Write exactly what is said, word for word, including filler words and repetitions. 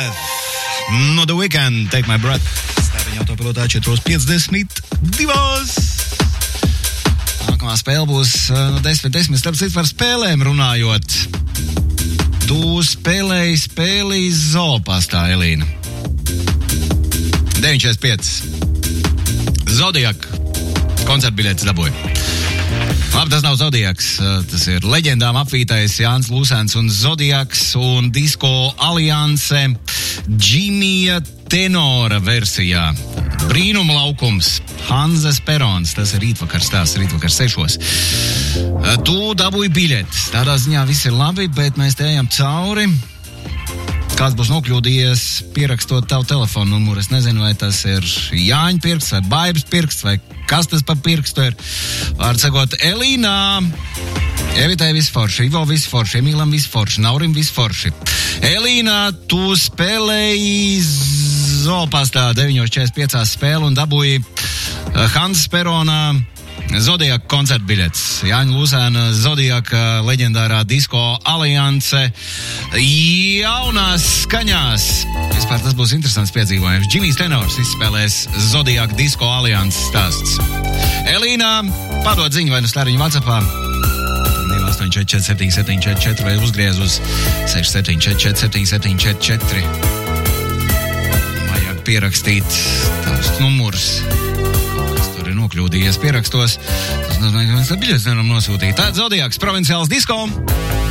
Breath. No The Weeknd, Take My Breath. Stāviņa autopilotā četri piecdesmit divi. Nākamā spēle būs no desmit desmit. Starp citu par spēlēm runājot. Tu spēlēji spēlī Zoopastā, Elīna. deviņi četrdesmit pieci. Zodiak. Koncertbiļetes dabūja. Labi, tas nav Zodiaks, tas ir leģendām apvītais Jānis Lūsēns un Zodiaks un Disko Alianse Džimija Tenora versijā. Brīnuma laukums, Hanzas Perons, tas ir rītvakars tās, rītvakars sešos. Tu dabūji biļetes, tādā ziņā viss ir labi, bet mēs te ejam cauri. Kāds būs nokļūdījies pierakstot tavu telefonu numuru. Es nezinu, vai tas ir Jāņa pirksts vai Baibas pirksts vai kas tas pa pirkstu ir. Vārds sakot, Elīnā, Evitai visforši, Ivo visforši, Emīlam visforši, Naurim visforši. Elīnā, tu spēlēji Zoopastā deviņi četrdesmit pieci spēli un dabūji Hanzas Peronā Zodiaka koncertbiļetes. Jāņa Lūsēna Zodiaka leģendārā Disko Alianse jaunās skaņās. Vispār tas būs interesants piedzīvojums. Džimijs Tenors izspēlēs Zodiaka Disko Alianses stāsts. Elīnā, padod ziņu vai nu slēriņu WhatsAppā divi astoņi četri četri septiņi septiņi četri četri vai uzgriez uz seši septiņi četri četri septiņi septiņi četri četri. Vajag pierakstīt tavs numurs. Nokļūdījies pierakstos. Tas nozīmē, ka mēs biļetes nevaram nosūtīt. Tāds Zodiaks, provinciāls disko.